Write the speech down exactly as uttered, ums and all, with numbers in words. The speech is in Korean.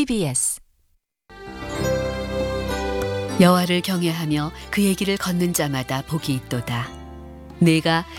티비에스 여호와를 경외하며 그의 길을 걷는 자마다 복이 있도다. 내가